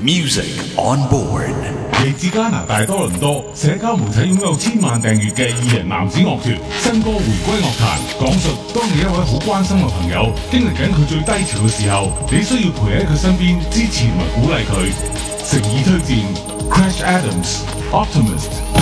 Music on board。 嚟自加拿大多倫多，社交媒體擁有千萬訂閱嘅20男子樂團，新歌回歸樂壇，講述當你一位好關心嘅朋友經歷緊佢最低潮嘅時候，你需要陪喺佢身邊支持同埋鼓勵佢。誠意推薦 Crash Adams Optimist。